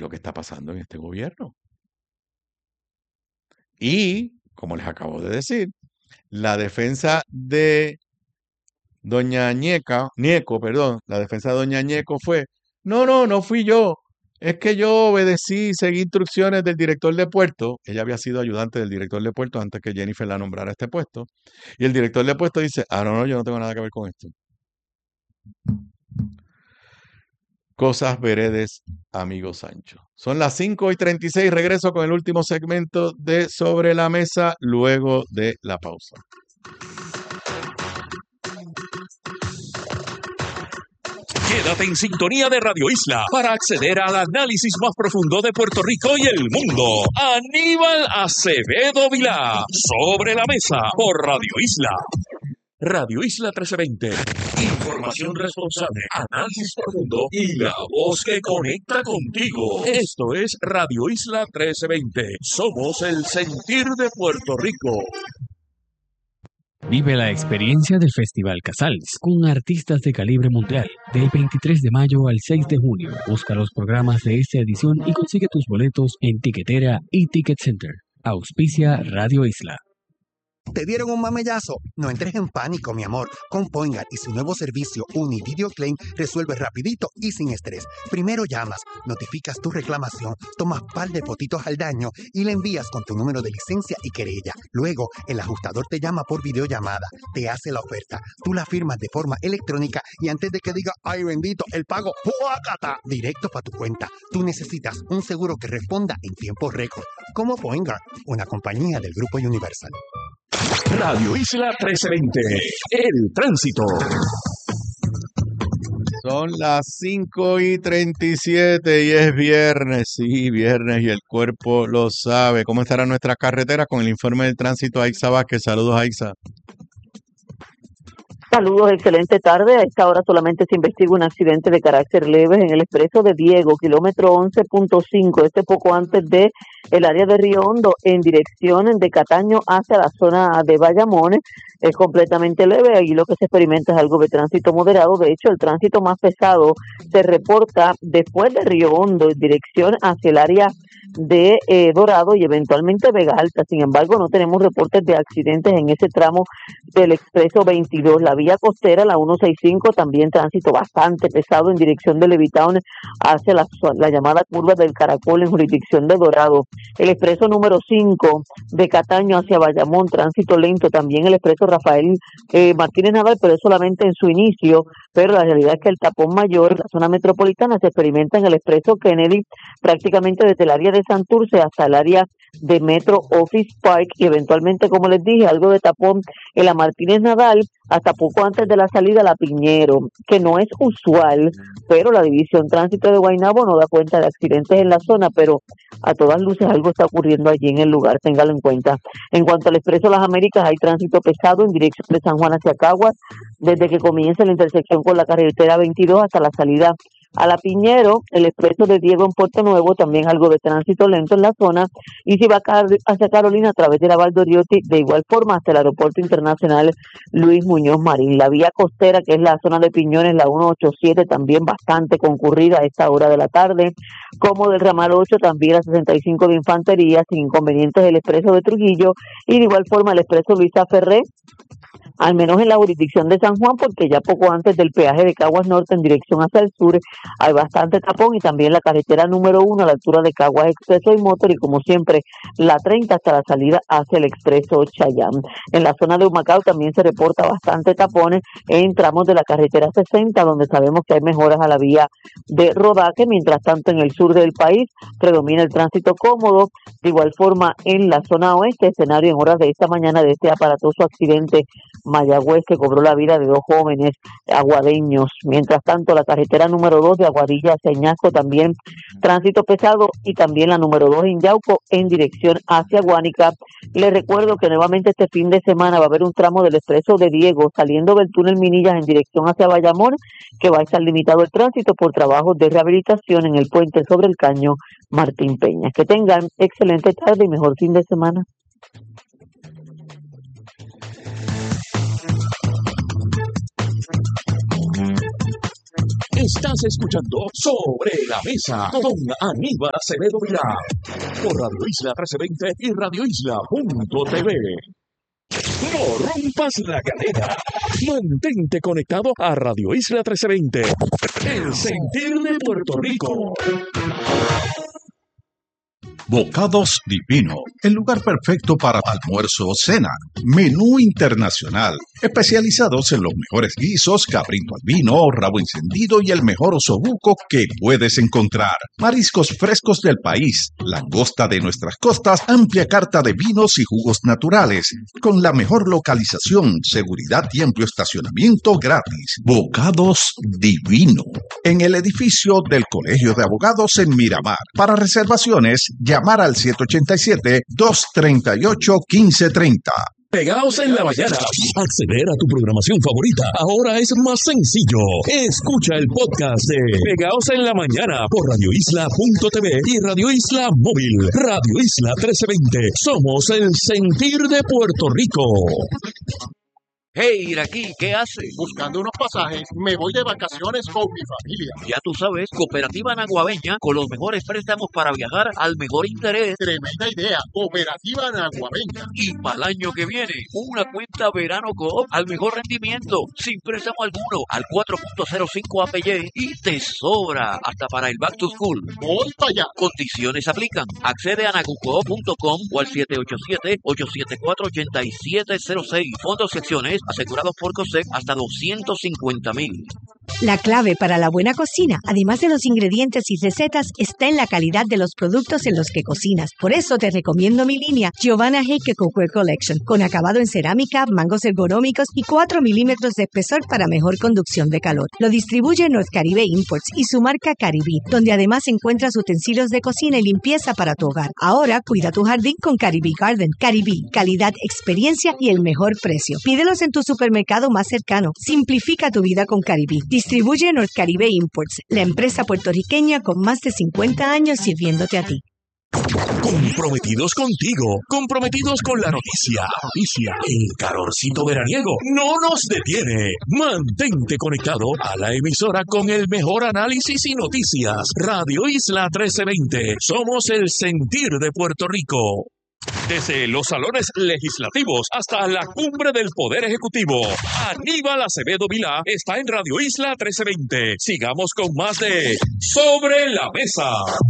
lo que está pasando en este gobierno. Y, como les acabo de decir, la defensa de la defensa de doña Ñeco fue, no fui yo, es que yo obedecí y seguí instrucciones del director de puerto. Ella había sido ayudante del director de puerto antes que Jennifer la nombrara a este puesto. Y el director de puerto dice, no, yo no tengo nada que ver con esto. Cosas veredes, amigo Sancho. Son las 5:36, regreso con el último segmento de Sobre la Mesa luego de la pausa. Quédate en sintonía de Radio Isla para acceder al análisis más profundo de Puerto Rico y el mundo. Aníbal Acevedo Vilá, Sobre la Mesa por Radio Isla. Radio Isla 1320. Información responsable, análisis profundo y la voz que conecta contigo. Esto es Radio Isla 1320. Somos el sentir de Puerto Rico. Vive la experiencia del Festival Casals con artistas de calibre mundial del 23 de mayo al 6 de junio. Busca los programas de esta edición y consigue tus boletos en Tiquetera y Ticket Center. Auspicia Radio Isla. ¿Te dieron un mamellazo? No entres en pánico, mi amor. Con Poingat y su nuevo servicio Univideo Claim resuelve rapidito y sin estrés. Primero llamas, notificas tu reclamación, tomas par de fotitos al daño y le envías con tu número de licencia y querella. Luego, el ajustador te llama por videollamada, te hace la oferta, tú la firmas de forma electrónica y antes de que diga, ¡ay bendito!, el pago, ¡juácata!, directo para tu cuenta. Tú necesitas un seguro que responda en tiempo récord. Como Poingat, una compañía del Grupo Universal. Radio Isla 1320. El tránsito. Son las 5:37 y es viernes, sí, viernes y el cuerpo lo sabe. ¿Cómo estará nuestra carretera? Con el informe del tránsito, Aixa Vázquez. Saludos, Aixa. Saludos, excelente tarde. A esta hora solamente se investiga un accidente de carácter leve en el expreso de Diego, kilómetro 11.5, poco antes de el área de Río Hondo, en dirección de Cataño hacia la zona de Bayamón. Es completamente leve, ahí lo que se experimenta es algo de tránsito moderado. De hecho, el tránsito más pesado se reporta después de Río Hondo, en dirección hacia el área de Dorado y eventualmente Vega Alta. Sin embargo, no tenemos reportes de accidentes en ese tramo del expreso 22. La vía costera, la 165, también tránsito bastante pesado en dirección de Levitown hacia la llamada curva del Caracol en jurisdicción de Dorado. El expreso número 5 de Cataño hacia Bayamón, tránsito lento. También el expreso Rafael Martínez Nadal, pero es solamente en su inicio. Pero la realidad es que el tapón mayor, la zona metropolitana, se experimenta en el expreso Kennedy, prácticamente desde el área de Santurce hasta el área de Metro Office Park y eventualmente, como les dije, algo de tapón en la Martínez Nadal hasta poco antes de la salida a la Piñero, que no es usual, pero la División Tránsito de Guaynabo no da cuenta de accidentes en la zona, pero a todas luces algo está ocurriendo allí en el lugar, téngalo en cuenta. En cuanto al Expreso Las Américas, hay tránsito pesado en dirección de San Juan hacia Caguas, desde que comienza la intersección con la carretera 22 hasta la salida a la Piñero. El expreso de Diego en Puerto Nuevo, también algo de tránsito lento en la zona, y si va hacia Carolina a través de la Valdoriotti, de igual forma hasta el Aeropuerto Internacional Luis Muñoz Marín. La vía costera, que es la zona de Piñones, la 187, también bastante concurrida a esta hora de la tarde, como del ramal 8, también la 65 de Infantería, sin inconvenientes el expreso de Trujillo, y de igual forma el expreso Luisa Ferré, al menos en la jurisdicción de San Juan, porque ya poco antes del peaje de Caguas Norte en dirección hacia el sur hay bastante tapón, y también la carretera número 1 a la altura de Caguas Expreso y Motor, y como siempre la 30 hasta la salida hacia el expreso Chayán. En la zona de Humacao también se reporta bastante tapones en tramos de la carretera 60, donde sabemos que hay mejoras a la vía de rodaje. Mientras tanto, en el sur del país predomina el tránsito cómodo. De igual forma, en la zona oeste, escenario en horas de esta mañana de este aparatoso accidente Mayagüez que cobró la vida de 2 jóvenes aguadeños. Mientras tanto, la carretera número 2 de Aguadilla hacia Añasco, también tránsito pesado, y también la número 2 en Yauco en dirección hacia Guánica. Les recuerdo que nuevamente este fin de semana va a haber un tramo del expreso de Diego saliendo del túnel Minillas en dirección hacia Bayamón, que va a estar limitado el tránsito por trabajos de rehabilitación en el puente sobre el Caño Martín Peña. Que tengan excelente tarde y mejor fin de semana. Estás escuchando Sobre la Mesa con Aníbal Acevedo Vilá por Radio Isla 1320 y radioisla.tv. No rompas la cadena. Mantente conectado a Radio Isla 1320. El sentir de Puerto Rico. Bocados Divino, el lugar perfecto para almuerzo o cena. Menú internacional, especializados en los mejores guisos, cabrito al vino, rabo encendido y el mejor osobuco que puedes encontrar. Mariscos frescos del país, langosta de nuestras costas, amplia carta de vinos y jugos naturales, con la mejor localización, seguridad y amplio estacionamiento gratis. Bocados Divino, en el edificio del Colegio de Abogados en Miramar. Para reservaciones, llamar al 787-238-1530. Pegaos en la mañana. Acceder a tu programación favorita ahora es más sencillo. Escucha el podcast de Pegaos en la mañana por radioisla.tv y Radio Isla Móvil. Radio Isla 1320. Somos el sentir de Puerto Rico. Hey, Iraquí, ¿qué haces? Buscando unos pasajes, me voy de vacaciones con mi familia. Ya tú sabes, Cooperativa Naguabeña, con los mejores préstamos para viajar al mejor interés. Tremenda idea, Cooperativa Naguabeña. Y para el año que viene, una cuenta Verano Coop al mejor rendimiento, sin préstamo alguno, al 4.05 APY y te sobra hasta para el Back to School. Voy para allá. Condiciones aplican. Accede a nagucoop.com o al 787-874-8706. Fondos secciones asegurados por COSEC hasta $250,000. La clave para la buena cocina, además de los ingredientes y recetas, está en la calidad de los productos en los que cocinas. Por eso te recomiendo mi línea Giovanna Heike Cookware Collection, con acabado en cerámica, mangos ergonómicos y 4 milímetros de espesor para mejor conducción de calor. Lo distribuye North Caribe Imports y su marca Caribí, donde además encuentras utensilios de cocina y limpieza para tu hogar. Ahora cuida tu jardín con Caribí Garden. Caribí, calidad, experiencia y el mejor precio. Pídelos en tu supermercado más cercano. Simplifica tu vida con Caribí. Distribuye North Caribe Imports, la empresa puertorriqueña con más de 50 años sirviéndote a ti. Comprometidos contigo, comprometidos con la noticia. El calorcito veraniego no nos detiene. Mantente conectado a la emisora con el mejor análisis y noticias. Radio Isla 1320. Somos el sentir de Puerto Rico. Desde los salones legislativos hasta la cumbre del Poder Ejecutivo, Aníbal Acevedo Vilá está en Radio Isla 1320. Sigamos con más de Sobre la Mesa.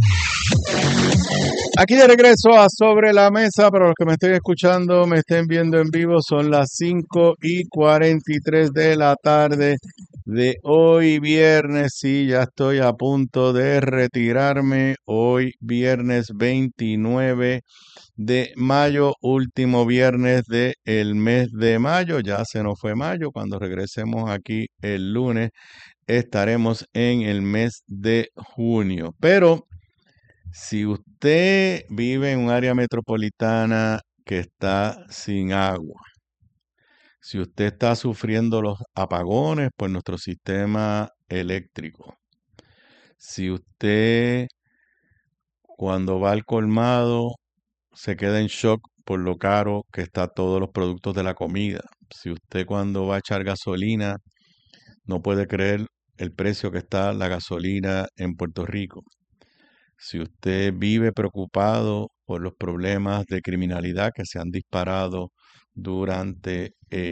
Aquí de regreso a Sobre la Mesa. Para los que me estén escuchando, me estén viendo en vivo, son las 5:43 de la tarde de hoy viernes. Sí, ya estoy a punto de retirarme. Hoy viernes 29 de mayo, último viernes del mes de mayo. Ya se nos fue mayo. Cuando regresemos aquí el lunes estaremos en el mes de junio. Pero si usted vive en un área metropolitana que está sin agua, si usted está sufriendo los apagones por nuestro sistema eléctrico, si usted cuando va al colmado se queda en shock por lo caro que está todos los productos de la comida, si usted cuando va a echar gasolina no puede creer el precio que está la gasolina en Puerto Rico, si usted vive preocupado por los problemas de criminalidad que se han disparado durante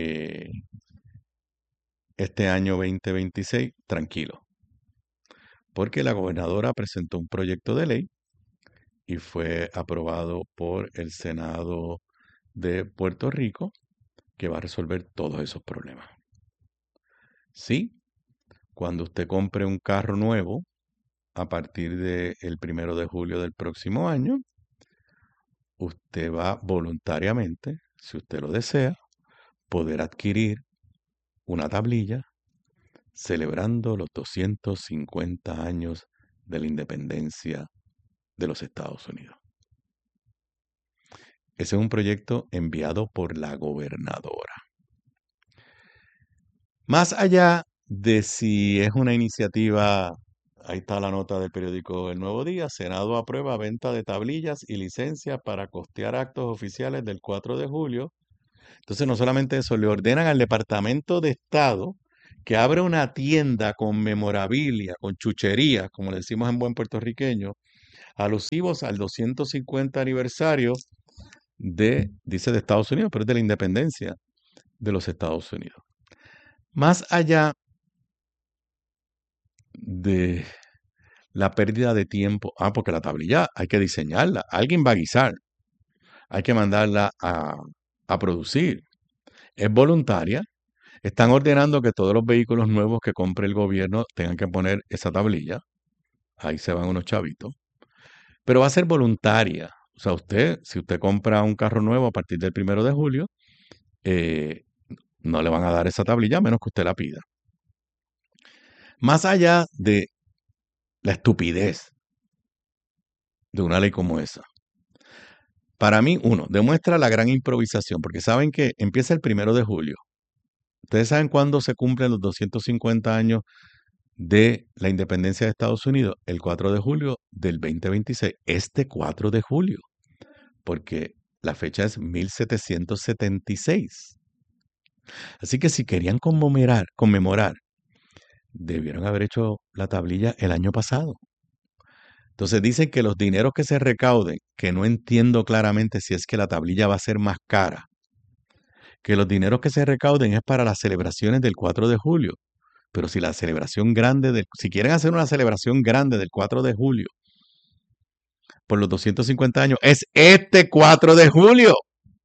este año 2026, tranquilo, porque la gobernadora presentó un proyecto de ley y fue aprobado por el Senado de Puerto Rico que va a resolver todos esos problemas. Sí, cuando usted compre un carro nuevo, a partir del 1 de julio del próximo año, usted va voluntariamente, si usted lo desea, poder adquirir una tablilla celebrando los 250 años de la independencia de los Estados Unidos. Ese es un proyecto enviado por la gobernadora. Más allá de si es una iniciativa, ahí está la nota del periódico El Nuevo Día, Senado aprueba venta de tablillas y licencias para costear actos oficiales del 4 de julio. Entonces, no solamente eso, le ordenan al Departamento de Estado que abre una tienda con memorabilia, con chucherías, como le decimos en buen puertorriqueño, alusivos al 250 aniversario dice de Estados Unidos, pero es de la independencia de los Estados Unidos. Más allá de la pérdida de tiempo, porque la tablilla hay que diseñarla, alguien va a guisar, hay que mandarla a producir, es voluntaria. Están ordenando que todos los vehículos nuevos que compre el gobierno tengan que poner esa tablilla. Ahí se van unos chavitos. Pero va a ser voluntaria. O sea, si usted compra un carro nuevo a partir del 1 de julio, no le van a dar esa tablilla a menos que usted la pida. Más allá de la estupidez de una ley como esa, para mí, demuestra la gran improvisación, porque saben que empieza el 1 de julio. ¿Ustedes saben cuándo se cumplen los 250 años de la independencia de Estados Unidos? El 4 de julio del 2026. Este 4 de julio, porque la fecha es 1776. Así que si querían conmemorar, debieron haber hecho la tablilla el año pasado. Entonces dicen que los dineros que se recauden, que no entiendo claramente si es que la tablilla va a ser más cara, que los dineros que se recauden es para las celebraciones del 4 de julio. Pero si la celebración grande, si quieren hacer una celebración grande del 4 de julio por los 250 años, es este 4 de julio.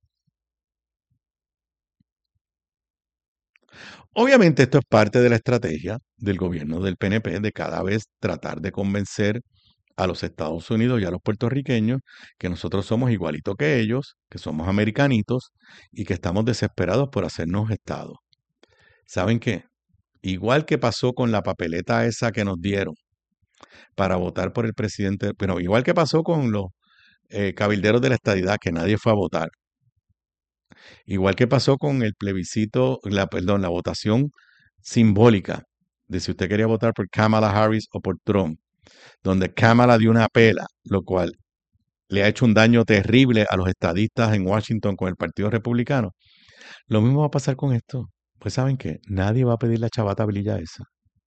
Obviamente esto es parte de la estrategia del gobierno del PNP de cada vez tratar de convencer a los Estados Unidos y a los puertorriqueños que nosotros somos igualitos que ellos, que somos americanitos y que estamos desesperados por hacernos Estado. ¿Saben qué? Igual que pasó con la papeleta esa que nos dieron para votar por el presidente, pero igual que pasó con los cabilderos de la estadidad, que nadie fue a votar. Igual que pasó con el plebiscito, la votación simbólica de si usted quería votar por Kamala Harris o por Trump, donde Kamala dio una pela, lo cual le ha hecho un daño terrible a los estadistas en Washington con el Partido Republicano. Lo mismo va a pasar con esto. Pues ¿saben qué? Nadie va a pedir la chavata tablilla esa.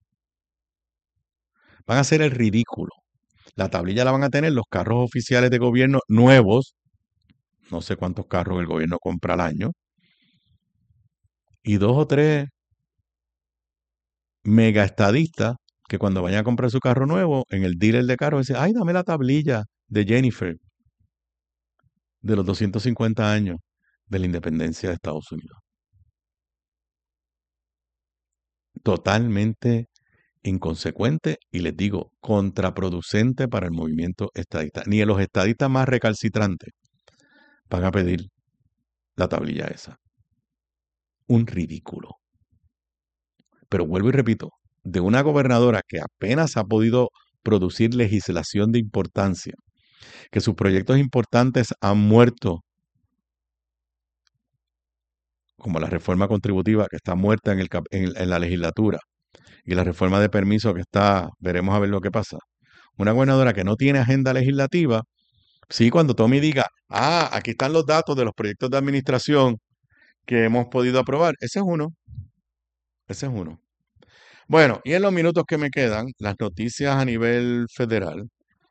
Van a hacer el ridículo. La tablilla la van a tener los carros oficiales de gobierno nuevos. No sé cuántos carros el gobierno compra al año. Y 2 o 3 mega estadistas que cuando vayan a comprar su carro nuevo, en el dealer de carros, dicen, ay, dame la tablilla de Jennifer de los 250 años de la independencia de Estados Unidos. Totalmente inconsecuente y les digo, contraproducente para el movimiento estadista. Ni los estadistas más recalcitrantes van a pedir la tablilla esa. Un ridículo. Pero vuelvo y repito, de una gobernadora que apenas ha podido producir legislación de importancia, que sus proyectos importantes han muerto, como la reforma contributiva que está muerta en la legislatura, y la reforma de permiso que está, veremos a ver lo que pasa. Una gobernadora que no tiene agenda legislativa, sí, cuando Tommy diga, aquí están los datos de los proyectos de administración que hemos podido aprobar, ese es uno. Bueno, y en los minutos que me quedan, las noticias a nivel federal,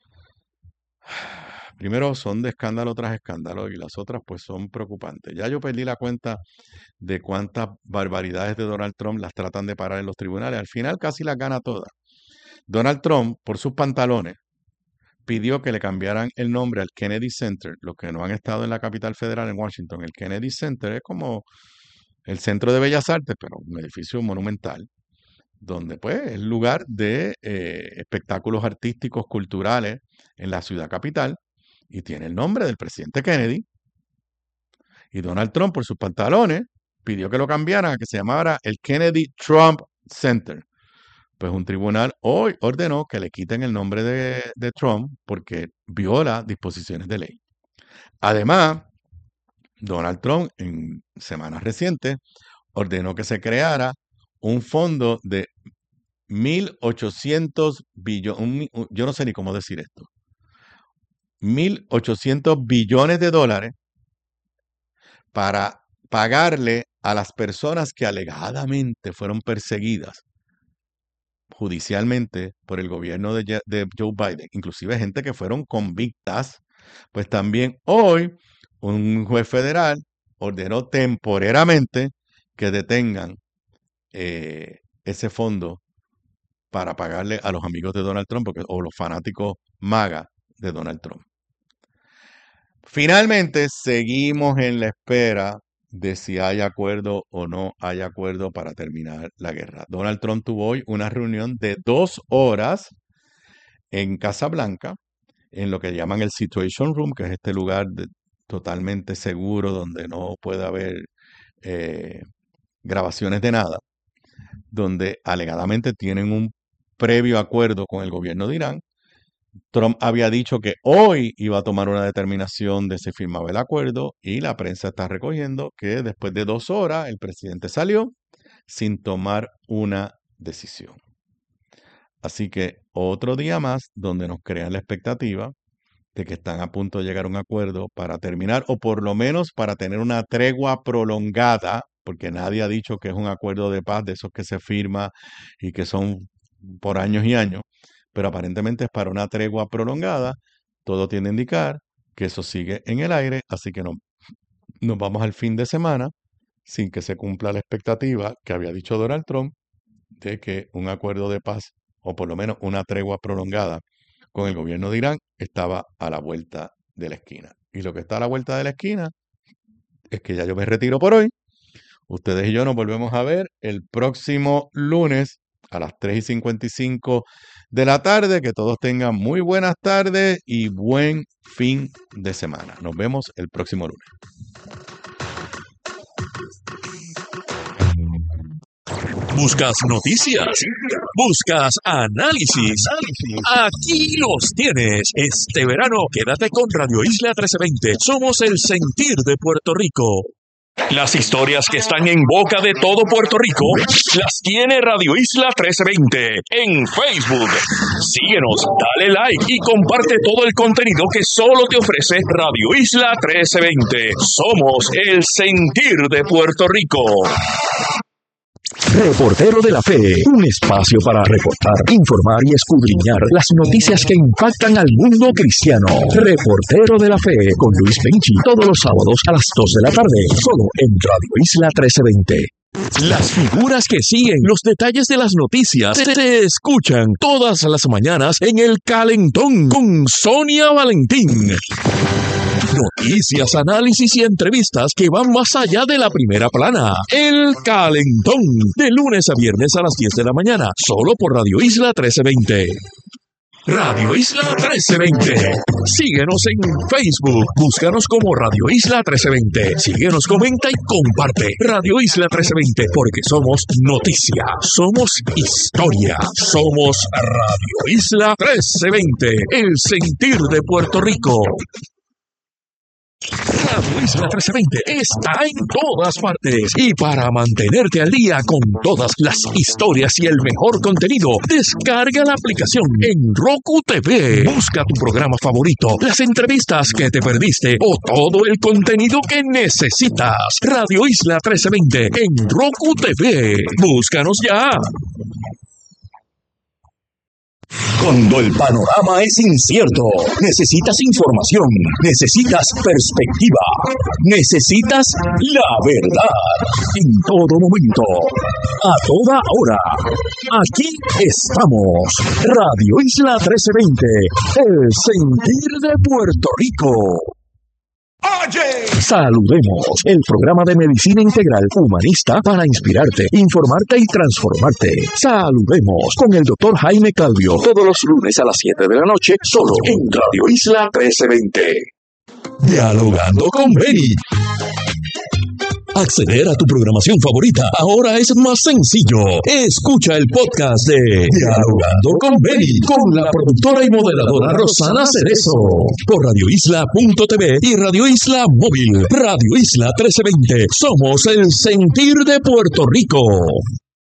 primero son de escándalo tras escándalo y las otras pues son preocupantes. Ya yo perdí la cuenta de cuántas barbaridades de Donald Trump las tratan de parar en los tribunales. Al final casi las gana todas. Donald Trump, por sus pantalones, pidió que le cambiaran el nombre al Kennedy Center. Los que no han estado en la capital federal, en Washington, el Kennedy Center es como el Centro de Bellas Artes, pero un edificio monumental, donde pues es lugar de espectáculos artísticos, culturales en la ciudad capital, y tiene el nombre del presidente Kennedy. Y Donald Trump, por sus pantalones, pidió que lo cambiaran a que se llamara el Kennedy Trump Center. Pues un tribunal hoy ordenó que le quiten el nombre de Trump porque viola disposiciones de ley. Además, Donald Trump en semanas recientes ordenó que se creara un fondo de 1.800 billones, yo no sé ni cómo decir esto, 1.800 billones de dólares para pagarle a las personas que alegadamente fueron perseguidas judicialmente por el gobierno de Joe Biden, inclusive gente que fueron convictas, pues también hoy un juez federal ordenó temporariamente que detengan ese fondo para pagarle a los amigos de Donald Trump o los fanáticos MAGA de Donald Trump. Finalmente, seguimos en la espera de si hay acuerdo o no hay acuerdo para terminar la guerra. Donald Trump tuvo hoy una reunión de 2 horas en Casa Blanca, en lo que llaman el Situation Room, que es este lugar totalmente seguro donde no puede haber grabaciones de nada, donde alegadamente tienen un previo acuerdo con el gobierno de Irán. Trump había dicho que hoy iba a tomar una determinación de si firmaba el acuerdo y la prensa está recogiendo que después de 2 horas el presidente salió sin tomar una decisión. Así que otro día más donde nos crean la expectativa de que están a punto de llegar a un acuerdo para terminar o por lo menos para tener una tregua prolongada, porque nadie ha dicho que es un acuerdo de paz de esos que se firma y que son por años y años, pero aparentemente es para una tregua prolongada. Todo tiende a indicar que eso sigue en el aire, así que nos vamos al fin de semana sin que se cumpla la expectativa que había dicho Donald Trump de que un acuerdo de paz o por lo menos una tregua prolongada con el gobierno de Irán estaba a la vuelta de la esquina. Y lo que está a la vuelta de la esquina es que ya yo me retiro por hoy. Ustedes y yo nos volvemos a ver el próximo lunes a las 3:55 de la tarde. Que todos tengan muy buenas tardes y buen fin de semana. Nos vemos el próximo lunes. ¿Buscas noticias? ¿Buscas análisis? Aquí los tienes. Este verano, quédate con Radio Isla 1320. Somos el sentir de Puerto Rico. Las historias que están en boca de todo Puerto Rico las tiene Radio Isla 1320 en Facebook. Síguenos, dale like y comparte todo el contenido que solo te ofrece Radio Isla 1320. Somos el sentir de Puerto Rico. Reportero de la Fe, un espacio para reportar, informar y escudriñar las noticias que impactan al mundo cristiano. Reportero de la Fe con Luis Benchi, todos los sábados a las 2 de la tarde, solo en Radio Isla 1320. Las figuras que siguen, los detalles de las noticias, se escuchan todas las mañanas en El Calentón con Sonia Valentín. Noticias, análisis y entrevistas que van más allá de la primera plana. El Calentón, de lunes a viernes a las 10 de la mañana, solo por Radio Isla 1320. Radio Isla 1320. Síguenos en Facebook. Búscanos como Radio Isla 1320. Síguenos, comenta y comparte. Radio Isla 1320, porque somos noticia, somos historia, somos Radio Isla 1320, el sentir de Puerto Rico. Radio Isla 1320 está en todas partes y para mantenerte al día con todas las historias y el mejor contenido, descarga la aplicación en Roku TV. Busca tu programa favorito, las entrevistas que te perdiste o todo el contenido que necesitas. Radio Isla 1320 en Roku TV. Búscanos ya. Cuando el panorama es incierto, necesitas información, necesitas perspectiva, necesitas la verdad. En todo momento, a toda hora, aquí estamos. Radio Isla 1320, el sentir de Puerto Rico. ¡Oye! Saludemos, el programa de medicina integral humanista para inspirarte, informarte y transformarte. Saludemos con el Dr. Jaime Calvio, todos los lunes a las 7 de la noche, solo en Radio Isla 1320. Dialogando con Benny. Acceder a tu programación favorita ahora es más sencillo. Escucha el podcast de Dialogando con Benny con la productora y moderadora Rosana Cerezo por radioisla.tv y Radio Isla Móvil. Radio Isla 1320. Somos el sentir de Puerto Rico.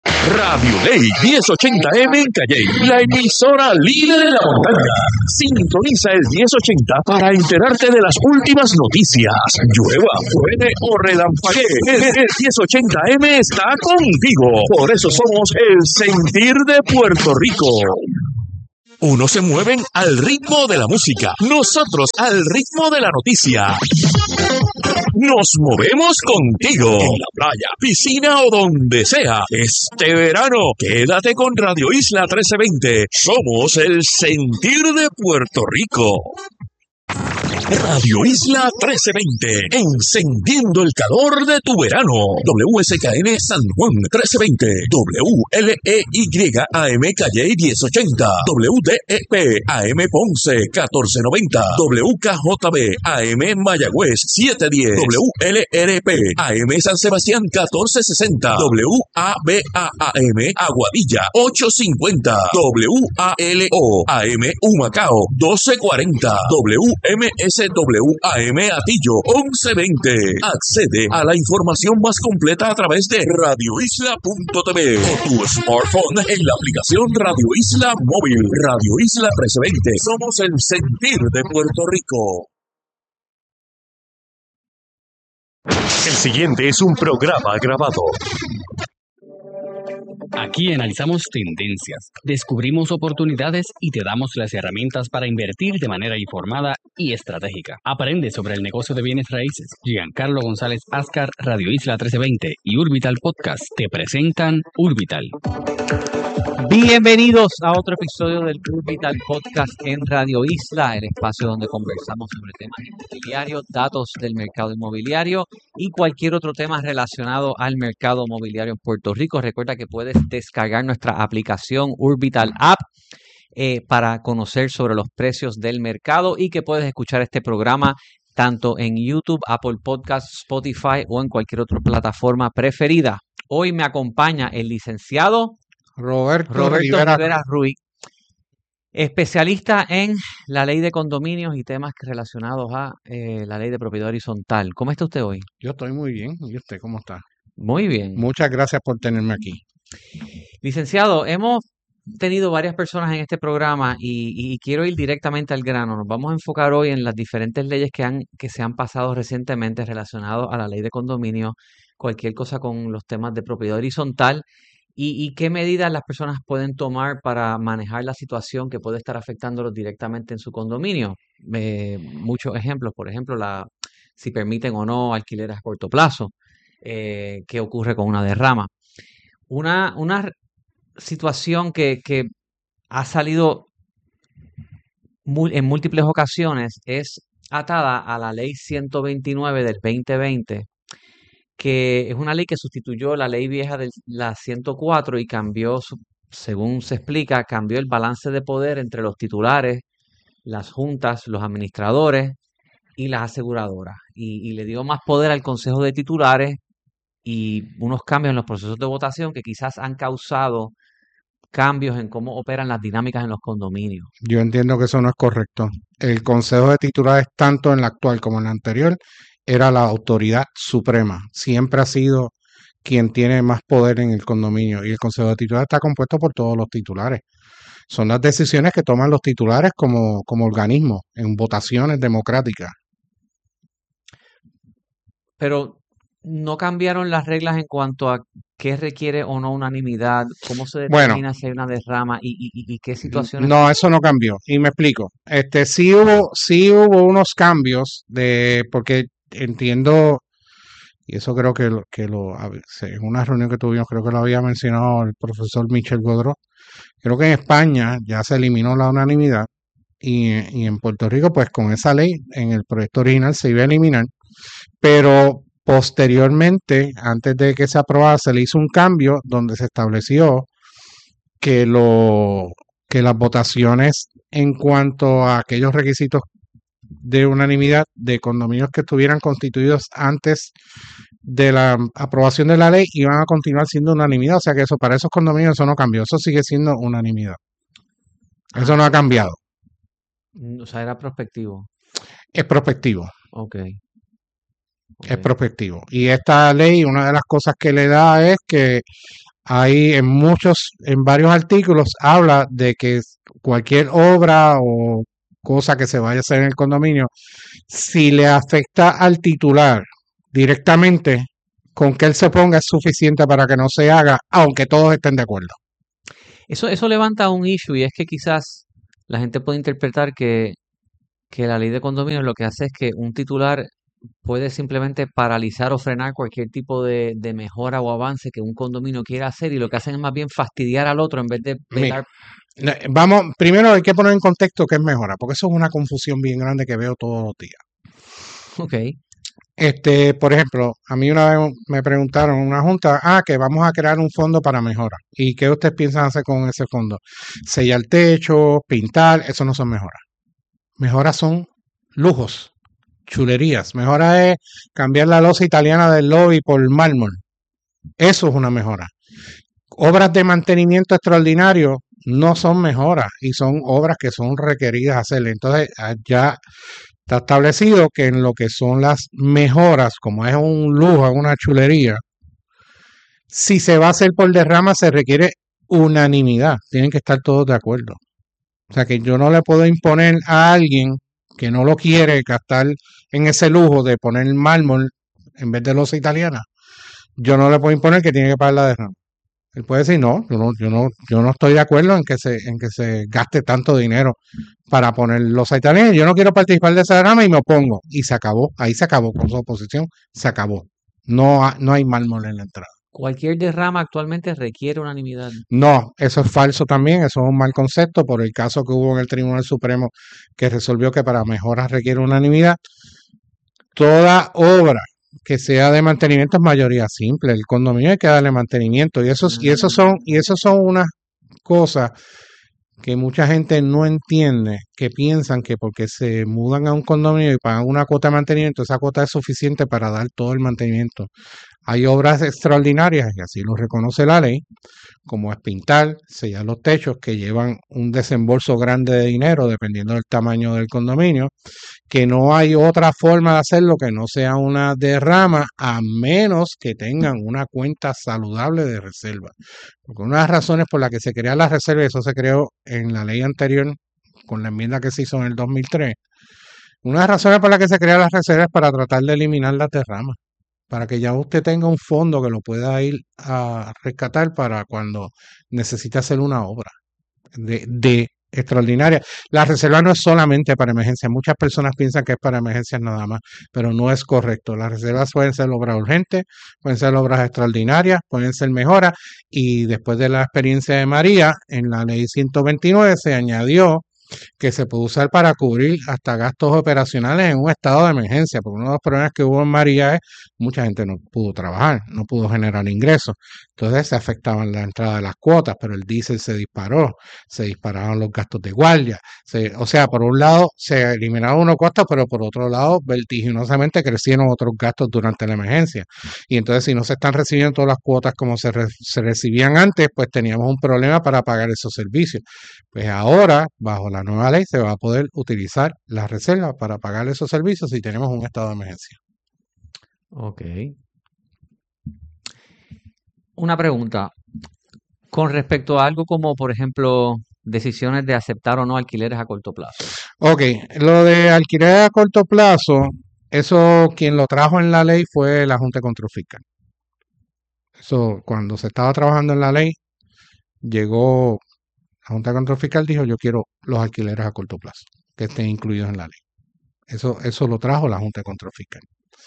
Radio Ley 1080M en Calley, la emisora líder de la montaña. Sintoniza el 1080 para enterarte de las últimas noticias. Llueva, truene o relampaguee, el 1080M está contigo. Por eso somos el sentir de Puerto Rico. Unos se mueven al ritmo de la música, nosotros al ritmo de la noticia. Nos movemos contigo, en la playa, piscina o donde sea. Este verano, quédate con Radio Isla 1320. Somos el sentir de Puerto Rico. Radio Isla 1320, encendiendo el calor de tu verano. WSKN San Juan 1320, WLEY AM Calley 1080, WDEP AM Ponce 1490, WKJB AM Mayagüez 710, WLRP AM San Sebastián 1460, WABA-AM Aguadilla 850, WALO AM Humacao 1240, MSWAM Atillo 1120. Accede a la información más completa a través de radioisla.tv o tu smartphone en la aplicación Radio Isla Móvil. Radio Isla 1320. Somos el sentir de Puerto Rico. El siguiente es un programa grabado. Aquí analizamos tendencias, descubrimos oportunidades y te damos las herramientas para invertir de manera informada y estratégica. Aprende sobre el negocio de bienes raíces. Giancarlo González Ascar, Radio Isla 1320 y Urbital Podcast te presentan Urbital. Bienvenidos a otro episodio del Urbital Podcast en Radio Isla, el espacio donde conversamos sobre temas inmobiliarios, datos del mercado inmobiliario y cualquier otro tema relacionado al mercado inmobiliario en Puerto Rico. Recuerda que puedes descargar nuestra aplicación Urbital App para conocer sobre los precios del mercado y que puedes escuchar este programa tanto en YouTube, Apple Podcasts, Spotify o en cualquier otra plataforma preferida. Hoy me acompaña el licenciado Roberto Rivera Ruiz, especialista en la ley de condominios y temas relacionados a la ley de propiedad horizontal. ¿Cómo está usted hoy? Yo estoy muy bien. ¿Y usted cómo está? Muy bien. Muchas gracias por tenerme aquí. Licenciado, hemos tenido varias personas en este programa y quiero ir directamente al grano. Nos vamos a enfocar hoy en las diferentes leyes que se han pasado recientemente relacionadas a la ley de condominios, cualquier cosa con los temas de propiedad horizontal. ¿Y qué medidas las personas pueden tomar para manejar la situación que puede estar afectándolos directamente en su condominio? Muchos ejemplos, por ejemplo, si permiten o no alquileres a corto plazo, qué ocurre con una derrama. Una situación que ha salido en múltiples ocasiones es atada a la ley 129 del 2020, que es una ley que sustituyó la ley vieja de la 104 y cambió, según se explica, cambió el balance de poder entre los titulares, las juntas, los administradores y las aseguradoras. Y le dio más poder al Consejo de Titulares y unos cambios en los procesos de votación que quizás han causado cambios en cómo operan las dinámicas en los condominios. Yo entiendo que eso no es correcto. El Consejo de Titulares, tanto en la actual como en la anterior, era la autoridad suprema. Siempre ha sido quien tiene más poder en el condominio. Y el Consejo de Titulares está compuesto por todos los titulares. Son las decisiones que toman los titulares como organismo en votaciones democráticas. Pero no cambiaron las reglas en cuanto a qué requiere o no unanimidad, cómo se determina si hay una derrama y qué situaciones. No, eso no cambió. Y me explico. Sí hubo unos cambios porque entiendo, y eso creo que en una reunión que tuvimos, creo que lo había mencionado el profesor Michel Godró. Creo que en España ya se eliminó la unanimidad y en Puerto Rico, pues con esa ley, en el proyecto original se iba a eliminar, pero posteriormente, antes de que se aprobara, se le hizo un cambio donde se estableció que las votaciones en cuanto a aquellos requisitos de unanimidad de condominios que estuvieran constituidos antes de la aprobación de la ley iban a continuar siendo unanimidad. O sea que eso para esos condominios eso no cambió, eso sigue siendo unanimidad. Eso no ha cambiado. O sea, era prospectivo. Es prospectivo. Ok. Es prospectivo. Y esta ley, una de las cosas que le da es que en varios artículos habla de que cualquier obra o cosa que se vaya a hacer en el condominio, si le afecta al titular directamente, con que él se ponga es suficiente para que no se haga, aunque todos estén de acuerdo. Eso levanta un issue y es que quizás la gente puede interpretar que la ley de condominios lo que hace es que un titular puede simplemente paralizar o frenar cualquier tipo de mejora o avance que un condominio quiera hacer y lo que hacen es más bien fastidiar al otro en vez de velar. Vamos, primero hay que poner en contexto qué es mejora, porque eso es una confusión bien grande que veo todos los días. Ok. Por ejemplo, a mí una vez me preguntaron en una junta, que vamos a crear un fondo para mejora. ¿Y qué ustedes piensan hacer con ese fondo? Sellar techo, pintar, eso no son mejoras. Mejoras son lujos, chulerías. Mejora es cambiar la losa italiana del lobby por mármol. Eso es una mejora. Obras de mantenimiento extraordinario no son mejoras y son obras que son requeridas hacerle. Entonces ya está establecido que en lo que son las mejoras, como es un lujo, una chulería, si se va a hacer por derrama se requiere unanimidad. Tienen que estar todos de acuerdo. O sea que yo no le puedo imponer a alguien que no lo quiere gastar en ese lujo de poner mármol en vez de losa italiana. Yo no le puedo imponer que tiene que pagar la derrama. Él puede decir, no, yo no estoy de acuerdo en que se gaste tanto dinero para poner losa italiana. Yo no quiero participar de esa derrama y me opongo. Y se acabó. Ahí se acabó con su oposición. Se acabó. No hay mármol en la entrada. Cualquier derrama actualmente requiere unanimidad. No, eso es falso también, eso es un mal concepto por el caso que hubo en el Tribunal Supremo que resolvió que para mejoras requiere unanimidad. Toda obra que sea de mantenimiento es mayoría simple, el condominio hay que darle mantenimiento y eso son unas cosas que mucha gente no entiende, que piensan que porque se mudan a un condominio y pagan una cuota de mantenimiento, esa cuota es suficiente para dar todo el mantenimiento. Hay obras extraordinarias, y así lo reconoce la ley, como es pintar, sellar los techos, que llevan un desembolso grande de dinero, dependiendo del tamaño del condominio, que no hay otra forma de hacerlo que no sea una derrama, a menos que tengan una cuenta saludable de reserva. Porque una de las razones por las que se crea la reserva, y eso se creó en la ley anterior, con la enmienda que se hizo en el 2003, una de las razones por las que se crea la reserva es para tratar de eliminar las derramas, para que ya usted tenga un fondo que lo pueda ir a rescatar para cuando necesite hacer una obra de extraordinaria. La reserva no es solamente para emergencias. Muchas personas piensan que es para emergencias nada más, pero no es correcto. Las reservas pueden ser obras urgentes, pueden ser obras extraordinarias, pueden ser mejoras, y después de la experiencia de María, en la ley 129 se añadió que se puede usar para cubrir hasta gastos operacionales en un estado de emergencia, porque uno de los problemas que hubo en María es mucha gente no pudo trabajar, no pudo generar ingresos, entonces se afectaban la entrada de las cuotas, pero el diésel se disparó, se dispararon los gastos de guardia, o sea, por un lado se eliminaron unos costos, pero por otro lado vertiginosamente crecieron otros gastos durante la emergencia, y entonces si no se están recibiendo todas las cuotas como se recibían antes, pues teníamos un problema para pagar esos servicios. Pues ahora, bajo la nueva ley, se va a poder utilizar las reservas para pagar esos servicios si tenemos un estado de emergencia. Ok. Una pregunta. Con respecto a algo como, por ejemplo, decisiones de aceptar o no alquileres a corto plazo. Ok, lo de alquiler a corto plazo, eso quien lo trajo en la ley fue la Junta de Control Fiscal. Eso, cuando se estaba trabajando en la ley, llegó la Junta de Control Fiscal, dijo, yo quiero los alquileres a corto plazo, que estén incluidos en la ley. Eso lo trajo la Junta de Control Fiscal.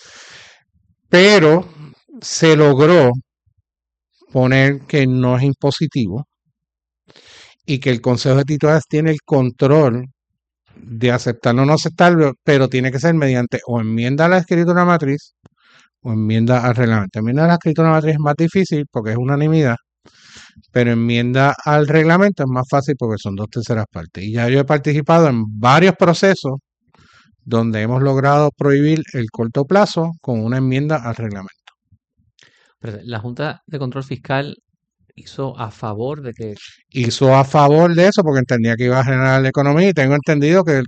Pero se logró poner que no es impositivo y que el Consejo de Titulares tiene el control de aceptarlo o no aceptarlo, pero tiene que ser mediante o enmienda a la escritura matriz o enmienda al reglamento. Enmienda a la escritura matriz es más difícil porque es unanimidad, pero enmienda al reglamento es más fácil porque son 2/3 partes. Y ya yo he participado en varios procesos donde hemos logrado prohibir el corto plazo con una enmienda al reglamento. Pero la Junta de Control Fiscal hizo a favor de que... Hizo a favor de eso porque entendía que iba a generar la economía y tengo entendido que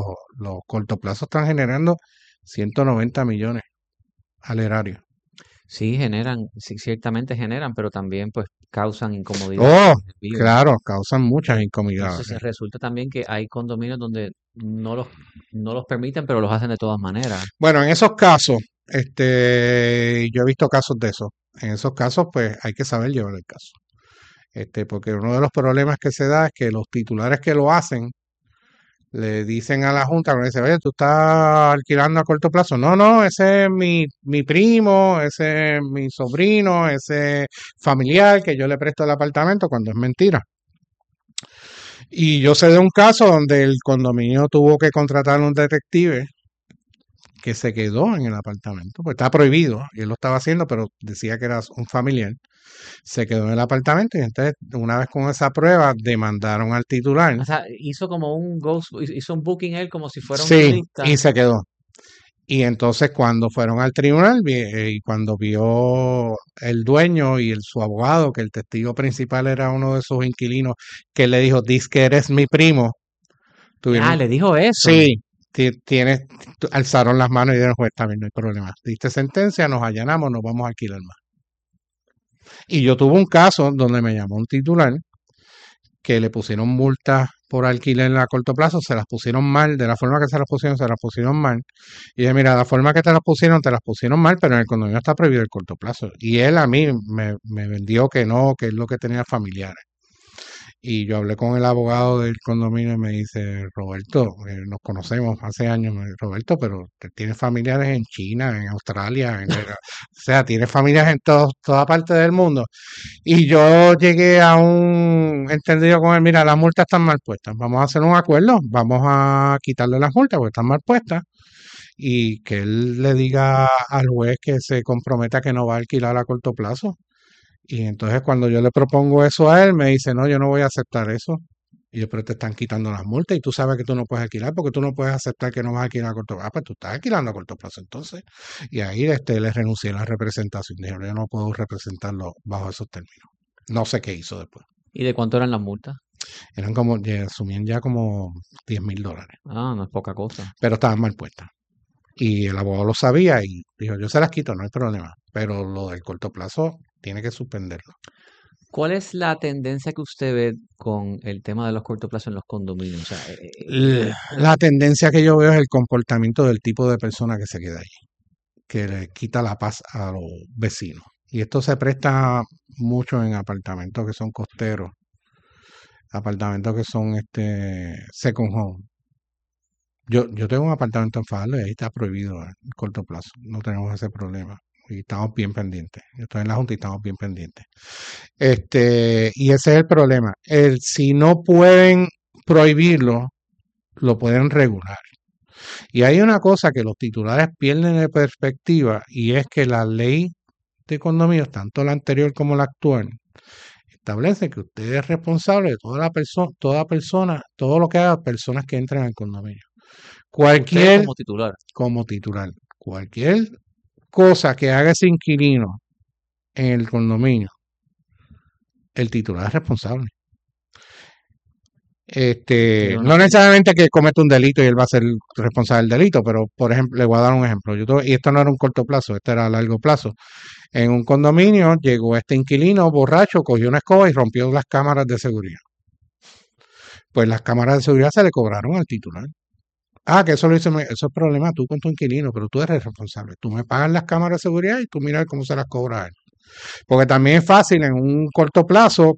los cortoplazos están generando 190 millones al erario. Sí, generan, sí, ciertamente generan, pero también pues causan incomodidad Oh, en el vivo. claro, causan muchas incomodidades. Entonces resulta también que hay condominios donde no los permiten, pero los hacen de todas maneras. Bueno, en esos casos, yo he visto casos de eso. En esos casos, pues hay que saber llevar el caso. Porque uno de los problemas que se da es que los titulares que lo hacen le dicen a la Junta, le dicen, oye, tú estás alquilando a corto plazo. No, no, ese es mi primo, ese es mi sobrino, ese familiar que yo le presto el apartamento, cuando es mentira. Y yo sé de un caso donde el condominio tuvo que contratar a un detective que se quedó en el apartamento, pues está prohibido, y él lo estaba haciendo, pero decía que era un familiar. Se quedó en el apartamento y entonces, una vez con esa prueba, demandaron al titular. O sea, hizo como hizo un booking él como si fuera un Sí, turista. y se quedó. Y entonces cuando fueron al tribunal y cuando vio el dueño y su abogado, que el testigo principal era uno de sus inquilinos, que le dijo, dice que eres mi primo. Le dijo eso. Sí, alzaron las manos y dijeron, juez, también no hay problema. Diste sentencia, nos allanamos, nos vamos a alquilar más. Y yo tuve un caso donde me llamó un titular que le pusieron multas por alquiler a corto plazo, se las pusieron mal, de la forma que se las pusieron mal. Y dije, mira, la forma que te las pusieron mal, pero en el condominio está prohibido el corto plazo. Y él a mí me vendió que no, que es lo que tenía familiares. Y yo hablé con el abogado del condominio y me dice, Roberto, nos conocemos hace años, Roberto, pero tienes familiares en China, en Australia, o sea, tienes familias en toda parte del mundo. Y yo llegué a un entendido con él, mira, las multas están mal puestas, vamos a hacer un acuerdo, vamos a quitarle las multas porque están mal puestas, y que él le diga al juez que se comprometa que no va a alquilar a corto plazo. Y entonces cuando yo le propongo eso a él, me dice, no, yo no voy a aceptar eso. Y yo, pero te están quitando las multas y tú sabes que tú no puedes alquilar porque tú no puedes aceptar que no vas a alquilar a corto plazo. Ah, pues tú estás alquilando a corto plazo entonces. Y ahí le renuncié a la representación. Dijeron, yo no puedo representarlo bajo esos términos. No sé qué hizo después. ¿Y de cuánto eran las multas? Eran como, asumían ya como $10,000. Ah, no es poca cosa. Pero estaban mal puestas. Y el abogado lo sabía y dijo, yo se las quito, no hay problema. Pero lo del corto plazo tiene que suspenderlo. ¿Cuál es la tendencia que usted ve con el tema de los cortos plazos en los condominios? O sea, la tendencia que yo veo es el comportamiento del tipo de persona que se queda allí, que le quita la paz a los vecinos. Y esto se presta mucho en apartamentos que son costeros, apartamentos que son second home. Yo tengo un apartamento en Fajardo y ahí está prohibido el corto plazo. No tenemos ese problema. Y estamos bien pendientes. Yo estoy en la Junta y estamos bien pendientes. Y ese es el problema. Si no pueden prohibirlo, lo pueden regular. Y hay una cosa que los titulares pierden de perspectiva y es que la ley de condominios, tanto la anterior como la actual, establece que usted es responsable de toda persona, todo lo que haga personas que entran al condominio. Usted como titular. Cualquier cosa que haga ese inquilino en el condominio, el titular es responsable. No necesariamente que cometa un delito y él va a ser responsable del delito, pero por ejemplo, le voy a dar un ejemplo. Y esto no era un corto plazo, esto era a largo plazo. En un condominio llegó este inquilino borracho, cogió una escoba y rompió las cámaras de seguridad. Pues las cámaras de seguridad se le cobraron al titular. Ah, que eso lo hice, eso es problema tú con tu inquilino, pero tú eres responsable. Tú me pagas las cámaras de seguridad y tú miras cómo se las cobra él. Porque también es fácil en un corto plazo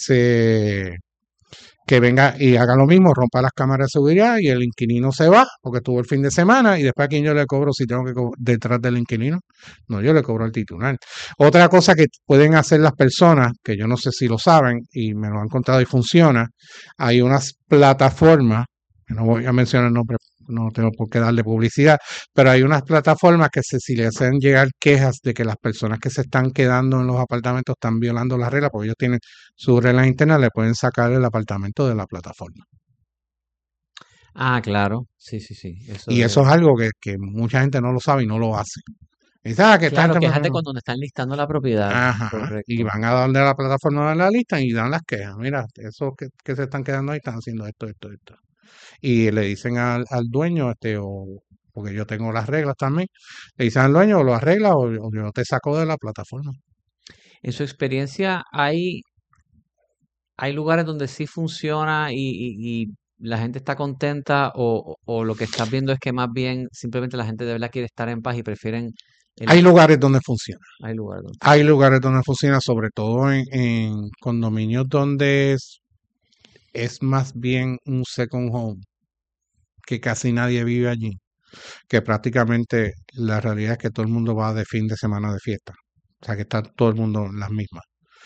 que venga y haga lo mismo, rompa las cámaras de seguridad y el inquilino se va porque estuvo el fin de semana y después a quién yo le cobro si tengo que detrás del inquilino. No, yo le cobro al titular. Otra cosa que pueden hacer las personas, que yo no sé si lo saben y me lo han contado y funciona, hay unas plataformas, no voy a mencionar el nombre, no tengo por qué darle publicidad, pero hay unas plataformas que si le hacen llegar quejas de que las personas que se están quedando en los apartamentos están violando las reglas, porque ellos tienen sus reglas internas, le pueden sacar el apartamento de la plataforma. Ah, claro, sí. Eso es algo que mucha gente no lo sabe y no lo hace. Claro, quéjate cuando están listando la propiedad. Ajá, y van a darle a la plataforma de la lista y dan las quejas. Mira, esos que se están quedando ahí están haciendo esto. Y le dicen al dueño o porque yo tengo las reglas también. Le dicen al dueño, o lo arregla o yo te saco de la plataforma. En su experiencia, ¿hay lugares donde sí funciona y la gente está contenta o lo que estás viendo es que más bien simplemente la gente de verdad quiere estar en paz y prefieren... Hay lugares donde funciona. Hay lugares donde... Hay lugares donde funciona, sobre todo en condominios donde es más bien un second home, que casi nadie vive allí, que prácticamente la realidad es que todo el mundo va de fin de semana de fiesta. O sea, que está todo el mundo en las mismas.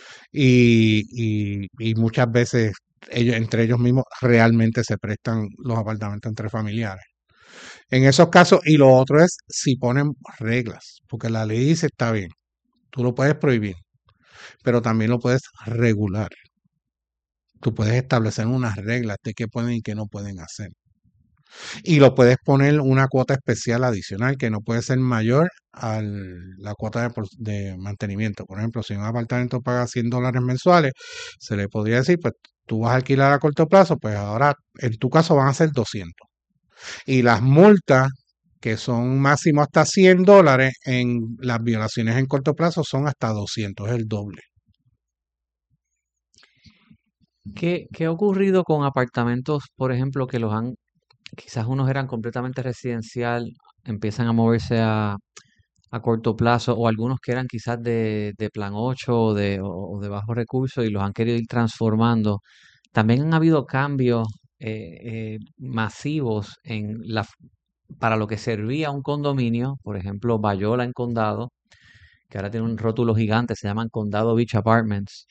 Y muchas veces entre ellos mismos realmente se prestan los apartamentos entre familiares. En esos casos, y lo otro es si ponen reglas, porque la ley dice está bien, tú lo puedes prohibir, pero también lo puedes regular. Tú puedes establecer unas reglas de qué pueden y qué no pueden hacer. Y lo puedes poner una cuota especial adicional que no puede ser mayor a la cuota de mantenimiento. Por ejemplo, si un apartamento paga $100 mensuales, se le podría decir, pues tú vas a alquilar a corto plazo, pues ahora en tu caso van a ser 200. Y las multas, que son máximo hasta $100, en las violaciones en corto plazo son hasta 200, es el doble. ¿Qué ha ocurrido con apartamentos, por ejemplo, que quizás unos eran completamente residencial, empiezan a moverse a corto plazo, o algunos que eran quizás de plan 8 o de bajos recursos y los han querido ir transformando? También han habido cambios masivos para lo que servía un condominio, por ejemplo, Bayola en Condado, que ahora tiene un rótulo gigante, se llaman Condado Beach Apartments.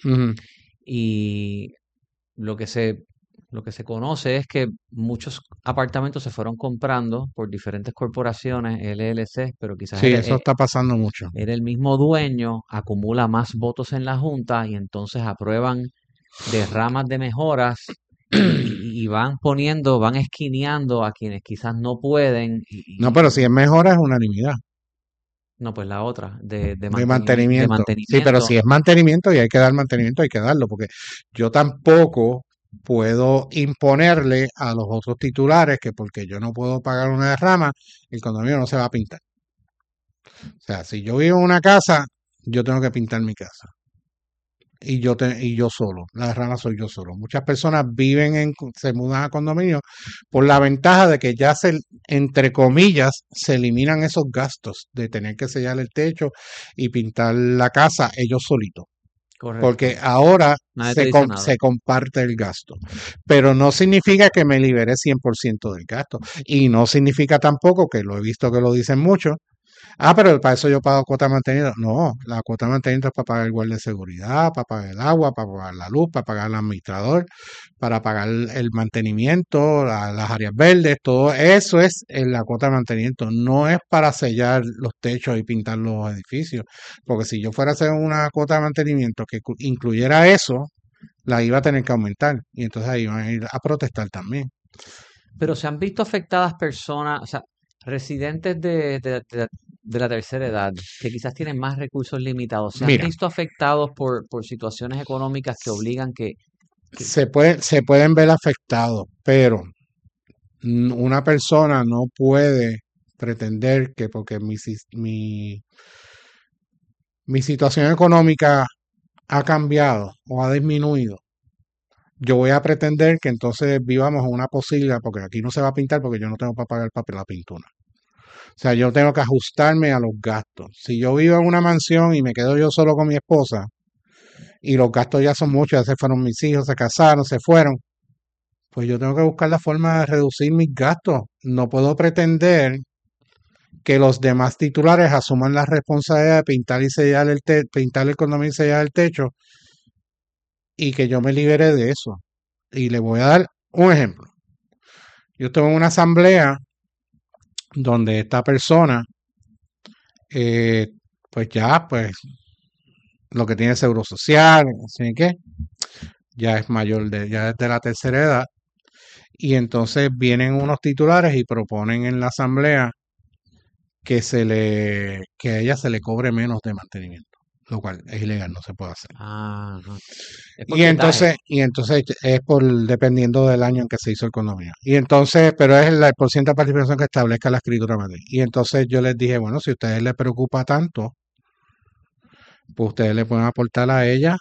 Y lo que se conoce es que muchos apartamentos se fueron comprando por diferentes corporaciones, LLC, pero quizás Sí, eso está pasando mucho. era el mismo dueño, acumula más votos en la junta y entonces aprueban derramas de mejoras y van esquineando a quienes quizás no pueden. No, pero si es mejora es unanimidad. No, pues la otra, de mantenimiento. Sí, pero si es mantenimiento y hay que dar mantenimiento, hay que darlo, porque yo tampoco puedo imponerle a los otros titulares que porque yo no puedo pagar una derrama, el condominio no se va a pintar. O sea, si yo vivo en una casa, yo tengo que pintar mi casa. Y yo solo, la derrama soy yo solo. Muchas personas se mudan a condominios por la ventaja de que ya entre comillas, se eliminan esos gastos de tener que sellar el techo y pintar la casa ellos solitos. Correcto. Porque ahora se comparte el gasto. Pero no significa que me libere 100% del gasto. Y no significa tampoco, que lo he visto que lo dicen mucho, pero para eso yo pago cuota de mantenimiento. No, la cuota de mantenimiento es para pagar el guardia de seguridad, para pagar el agua, para pagar la luz, para pagar el administrador, para pagar el mantenimiento, las áreas verdes, todo eso es en la cuota de mantenimiento. No es para sellar los techos y pintar los edificios. Porque si yo fuera a hacer una cuota de mantenimiento que incluyera eso, la iba a tener que aumentar. Y entonces ahí van a ir a protestar también. Pero se han visto afectadas personas, o sea, residentes de la tercera edad, que quizás tienen más recursos limitados, ¿se han visto afectados por situaciones económicas que obligan que... Se pueden ver afectados, pero una persona no puede pretender que porque mi situación económica ha cambiado o ha disminuido, yo voy a pretender que entonces vivamos en una posibilidad, porque aquí no se va a pintar porque yo no tengo para pagar la pintura. O sea, yo tengo que ajustarme a los gastos. Si yo vivo en una mansión y me quedo yo solo con mi esposa y los gastos ya son muchos, ya se fueron mis hijos, se casaron, se fueron, pues yo tengo que buscar la forma de reducir mis gastos. No puedo pretender que los demás titulares asuman la responsabilidad de pintar y sellar pintar el condominio y sellar el techo y que yo me libere de eso. Y le voy a dar un ejemplo. Yo estuve en una asamblea donde esta persona, pues lo que tiene seguro social, así que ya es mayor, ya es de la tercera edad, y entonces vienen unos titulares y proponen en la asamblea que a ella se le cobre menos de mantenimiento. lo cual es ilegal, no se puede hacer. Ajá. Es por Y puntaje. entonces es por dependiendo del año en que se hizo el condominio. Y entonces, pero es el porcentaje de participación que establezca la escritura matriz. Y entonces yo les dije, bueno, si a ustedes les preocupa tanto, pues ustedes le pueden aportar a ella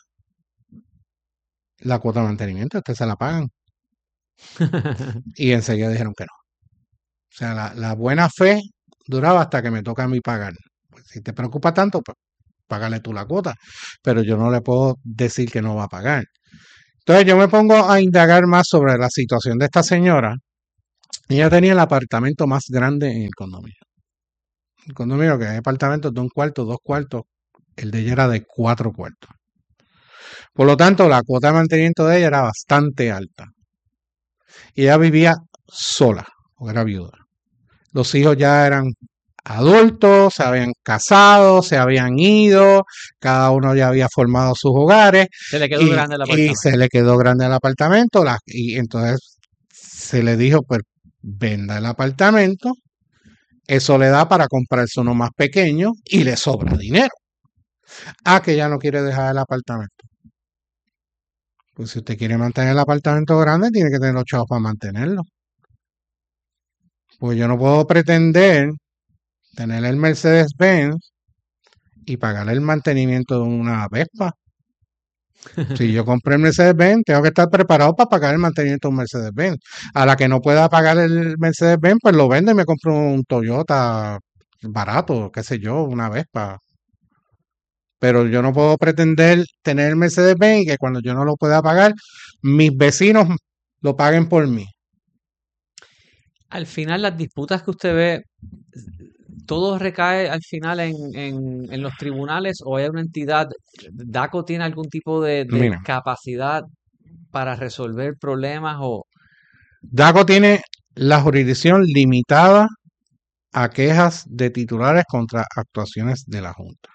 la cuota de mantenimiento, ustedes se la pagan. Y enseguida dijeron que no. O sea, la buena fe duraba hasta que me toca a mí pagar. Pues, si te preocupa tanto, pues págale tú la cuota. Pero yo no le puedo decir que no va a pagar. Entonces yo me pongo a indagar más sobre la situación de esta señora. Ella tenía el apartamento más grande en el condominio. El condominio, que hay apartamentos de 1 cuarto, 2 cuartos, el de ella era de 4 cuartos. Por lo tanto, la cuota de mantenimiento de ella era bastante alta. Y ella vivía sola, porque era viuda. Los hijos ya eran adultos, se habían casado, se habían ido, cada uno ya había formado sus hogares. Se le quedó grande el Y apartamento. se le quedó grande el apartamento. Y entonces se le dijo, pues venda el apartamento, eso le da para comprarse uno más pequeño y le sobra dinero. Que ya no quiere dejar el apartamento. Pues si usted quiere mantener el apartamento grande, tiene que tener los chavos para mantenerlo. Pues yo no puedo pretender tener el Mercedes-Benz y pagar el mantenimiento de una Vespa. Si yo compré el Mercedes-Benz, tengo que estar preparado para pagar el mantenimiento de un Mercedes-Benz. A la que no pueda pagar el Mercedes-Benz, pues lo vendo y me compro un Toyota barato, qué sé yo, una Vespa. Pero yo no puedo pretender tener el Mercedes-Benz y que cuando yo no lo pueda pagar, mis vecinos lo paguen por mí. Al final, las disputas que usted ve, ¿todo recae al final en los tribunales o hay una entidad? ¿DACO tiene algún tipo de Mira, capacidad para resolver problemas o DACO tiene la jurisdicción limitada a quejas de titulares contra actuaciones de la Junta.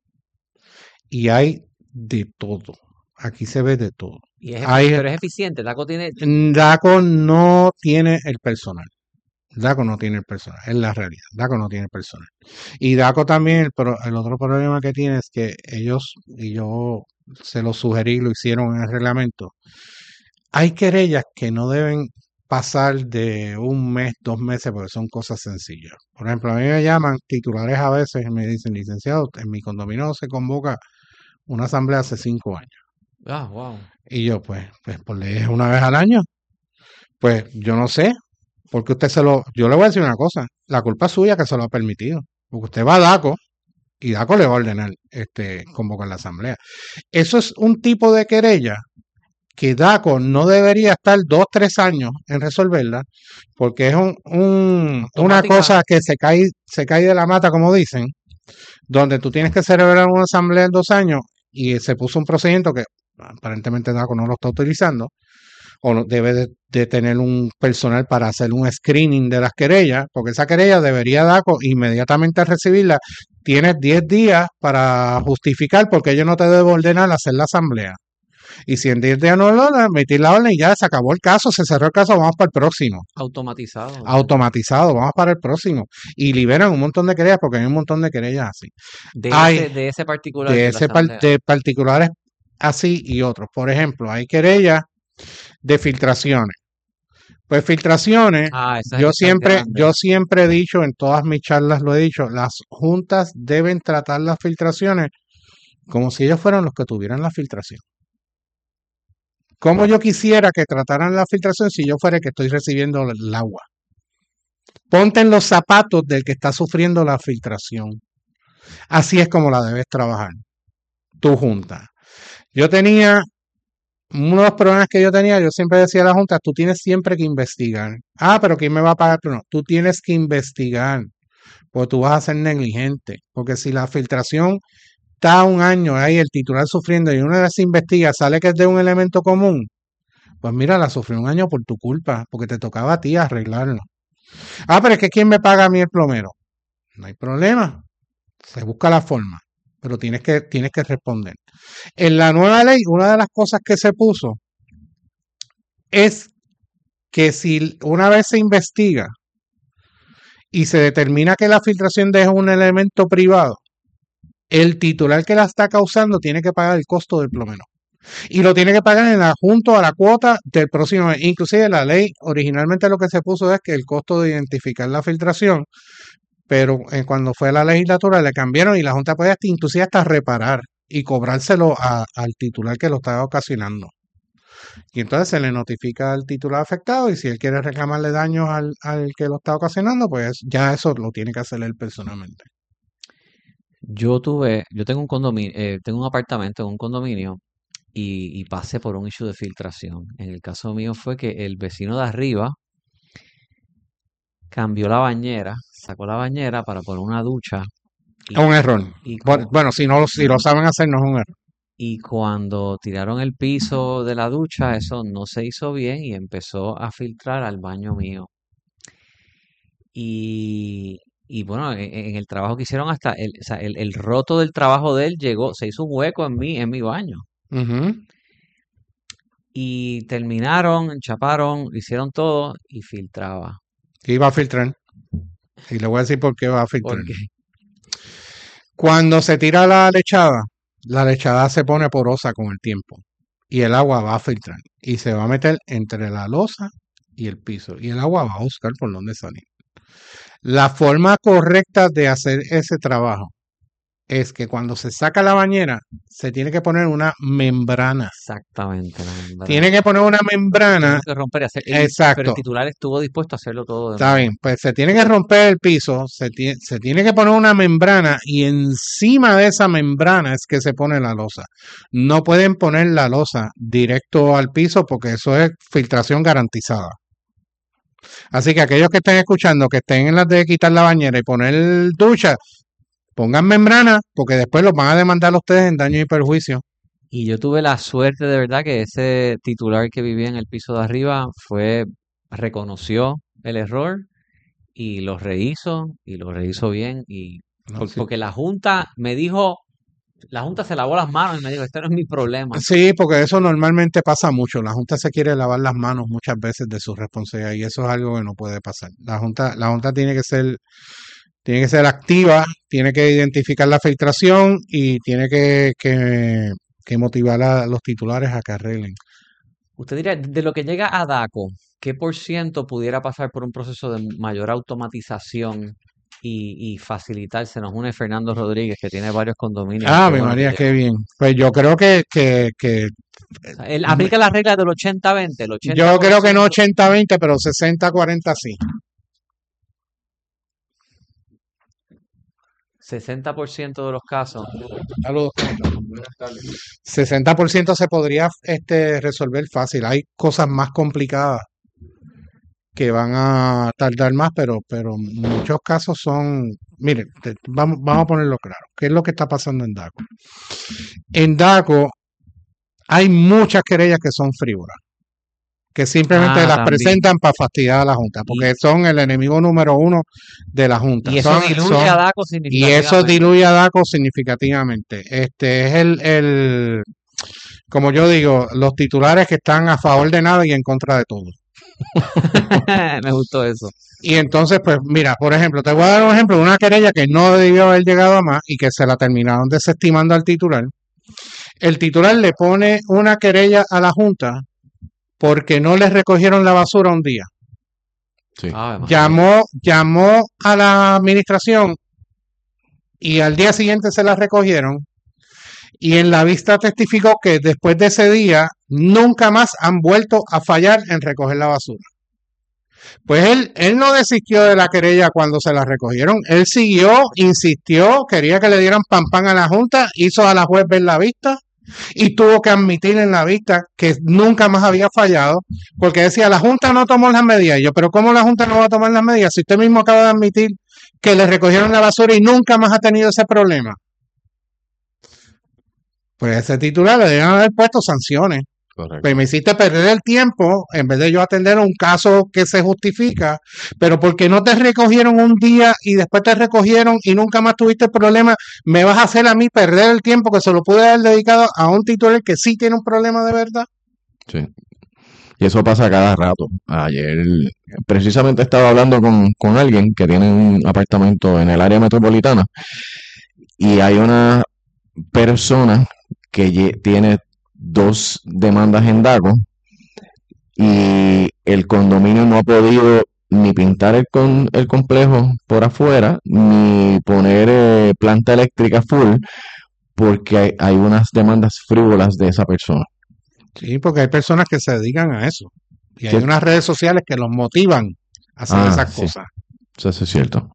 Y hay de todo. Aquí se ve de todo. pero es eficiente? ¿DACO tiene? DACO no tiene el personal. DACO no tiene el personal, es la realidad. DACO no tiene el personal. Y DACO también, el otro problema que tiene es que ellos, y yo se lo sugerí, lo hicieron en el reglamento, hay querellas que no deben pasar de 1 mes, 2 meses, porque son cosas sencillas. Por ejemplo, a mí me llaman titulares a veces y me dicen, licenciado, en mi condominio se convoca una asamblea hace 5 años. Wow. Y yo, pues por ley es una vez al año. Pues yo no sé, porque yo le voy a decir una cosa, la culpa es suya que se lo ha permitido, porque usted va a DACO y DACO le va a ordenar convocar la asamblea. Eso es un tipo de querella que DACO no debería estar 2, 3 años en resolverla, porque es una cosa que se cae de la mata, como dicen, donde tú tienes que celebrar una asamblea en 2 años y se puso un procedimiento que aparentemente DACO no lo está utilizando, o no, debe de tener un personal para hacer un screening de las querellas, porque esa querella debería DACO inmediatamente al recibirla. Tienes 10 días para justificar porque ellos no te deben ordenar hacer la asamblea. Y si en 10 días no lo ordenan, emitir la orden y ya se acabó el caso, se cerró el caso, vamos para el próximo. Automatizado, vamos para el próximo. Y liberan un montón de querellas porque hay un montón de querellas así. De ese particular. De particulares así y otros. Por ejemplo, hay querellas de filtraciones. Pues filtraciones, yo siempre he dicho, en todas mis charlas lo he dicho, las juntas deben tratar las filtraciones como si ellos fueran los que tuvieran la filtración. ¿Cómo yo quisiera que trataran la filtración si yo fuera el que estoy recibiendo el agua? Ponte en los zapatos del que está sufriendo la filtración. Así es como la debes trabajar, tu junta. Uno de los problemas que yo tenía, yo siempre decía a la Junta, tú tienes siempre que investigar. Pero ¿quién me va a pagar? No, tú tienes que investigar, porque tú vas a ser negligente. Porque si la filtración está 1 año ahí, el titular sufriendo, y una vez se investiga, sale que es de un elemento común, pues mira, la sufrió 1 año por tu culpa, porque te tocaba a ti arreglarlo. Pero es que ¿quién me paga a mí el plomero? No hay problema, se busca la forma, pero tienes que responder. En la nueva ley, una de las cosas que se puso es que si una vez se investiga y se determina que la filtración es un elemento privado, el titular que la está causando tiene que pagar el costo del plomero. Y lo tiene que pagar junto a la cuota del próximo mes. Inclusive la ley, originalmente lo que se puso es que el costo de identificar la filtración, pero cuando fue a la legislatura le cambiaron y la Junta puede inclusive hasta reparar y cobrárselo al titular que lo está ocasionando. Y entonces se le notifica al titular afectado y si él quiere reclamarle daños al que lo está ocasionando, pues ya eso lo tiene que hacer él personalmente. Yo tengo un condominio, tengo un apartamento en un condominio y pasé por un issue de filtración. En el caso mío fue que el vecino de arriba cambió la bañera, sacó la bañera para poner una ducha. Es un error. Bueno, si lo saben hacer, no es un error. Y cuando tiraron el piso de la ducha, eso no se hizo bien y empezó a filtrar al baño mío. Y bueno, en el trabajo que hicieron hasta el roto del trabajo de él se hizo un hueco en mi baño. Uh-huh. Y terminaron, enchaparon, hicieron todo y filtraba. Iba a filtrar. Y le voy a decir por qué va a filtrar. ¿Por qué? Cuando se tira la lechada se pone porosa con el tiempo. Y el agua va a filtrar. Y se va a meter entre la losa y el piso. Y el agua va a buscar por dónde salir. La forma correcta de hacer ese trabajo es que cuando se saca la bañera, se tiene que poner una membrana. Exactamente, la membrana. Tiene que poner una membrana. Tiene que romper y hacer. Exacto. Pero el titular estuvo dispuesto a hacerlo todo. Está bien, pues se tiene que romper el piso, se tiene que poner una membrana y encima de esa membrana es que se pone la losa. No pueden poner la losa directo al piso porque eso es filtración garantizada. Así que aquellos que estén escuchando, que estén en las de quitar la bañera y poner ducha, pongan membrana porque después los van a demandar a ustedes en daño y perjuicio. Y yo tuve la suerte de verdad que ese titular que vivía en el piso de arriba reconoció el error y lo rehizo bien. Porque la Junta me dijo, la Junta se lavó las manos y me dijo, este no es mi problema. Sí, porque eso normalmente pasa mucho. La Junta se quiere lavar las manos muchas veces de su responsabilidad y eso es algo que no puede pasar. La Junta tiene que ser activa, tiene que identificar la filtración y tiene que motivar a los titulares a que arreglen. Usted diría, de lo que llega a DACO, ¿qué % pudiera pasar por un proceso de mayor automatización y facilitarse? Nos une Fernando Rodríguez, que tiene varios condominios. María, qué bien. Pues yo creo que él aplica la regla del 80-20. Yo creo que no 80-20, pero 60-40 sí. 60% de los casos. Saludos. Buenas tardes. 60% se podría resolver fácil. Hay cosas más complicadas que van a tardar más, pero muchos casos son... Miren, vamos a ponerlo claro. ¿Qué es lo que está pasando en DACO? En DACO hay muchas querellas que son frívolas, que simplemente las presentan para fastidiar a la Junta, porque son el enemigo número uno de la Junta. Y eso diluye a DACO significativamente. Y eso diluye a DACO significativamente. Es como yo digo, los titulares que están a favor de nada y en contra de todo. Me gustó eso. Y entonces, pues mira, por ejemplo, te voy a dar un ejemplo de una querella que no debió haber llegado a más y que se la terminaron desestimando al titular. El titular le pone una querella a la Junta porque no le recogieron la basura un día. Sí. Llamó a la administración y al día siguiente se la recogieron y en la vista testificó que después de ese día nunca más han vuelto a fallar en recoger la basura. Pues él no desistió de la querella cuando se la recogieron, él siguió, insistió, quería que le dieran pan a la Junta, hizo a la juez ver la vista y tuvo que admitir en la vista que nunca más había fallado, porque decía, la Junta no tomó las medidas. Y yo, pero ¿cómo la Junta no va a tomar las medidas? Si usted mismo acaba de admitir que le recogieron la basura y nunca más ha tenido ese problema. Pues ese titular le deben haber puesto sanciones. Correcto. Pues me hiciste perder el tiempo en vez de yo atender un caso que se justifica, pero porque no te recogieron un día y después te recogieron y nunca más tuviste problema, me vas a hacer a mí perder el tiempo que se lo pude haber dedicado a un titular que sí tiene un problema de verdad. Sí. Y eso pasa cada rato. Ayer precisamente estaba hablando con alguien que tiene un apartamento en el área metropolitana y hay una persona que tiene 2 demandas en DACO y el condominio no ha podido ni pintar el complejo por afuera, ni poner planta eléctrica full, porque hay unas demandas frívolas de esa persona. Sí, porque hay personas que se dedican a eso. Y hay Sí. unas redes sociales que los motivan a hacer esas Sí. cosas. Eso es cierto.